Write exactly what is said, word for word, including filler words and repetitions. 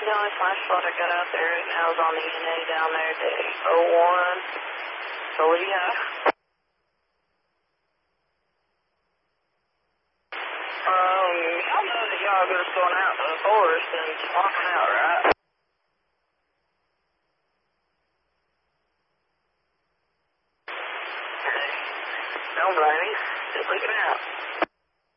the only flash spot I got out there right now is on the N A down there at the eight oh one. So yeah. Um, y'all know that y'all are just going out to the forest and walking out, right? Okay. Don't blame me. Just looking out.